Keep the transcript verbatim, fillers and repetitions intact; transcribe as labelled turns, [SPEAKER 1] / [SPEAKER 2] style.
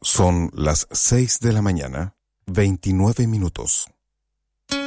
[SPEAKER 1] Son las seis de la mañana, veintinueve minutos.